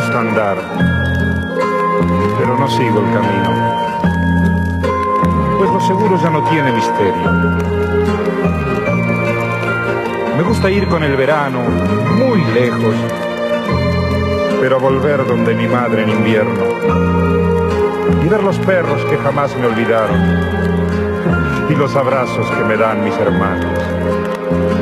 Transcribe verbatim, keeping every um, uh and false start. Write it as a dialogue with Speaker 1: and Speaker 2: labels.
Speaker 1: gusta andar, pero no sigo el camino, pues lo seguro ya no tiene misterio. Me gusta ir con el verano muy lejos, pero volver donde mi madre en invierno y ver los perros que jamás me olvidaron y los abrazos que me dan mis hermanos.